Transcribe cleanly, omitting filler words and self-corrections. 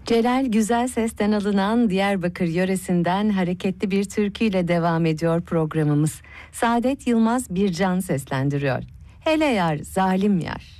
Celal Güzelses'ten alınan Diyarbakır yöresinden hareketli bir türküyle devam ediyor programımız. Saadet Yılmaz Bircan seslendiriyor. Hele yar, zalim yar.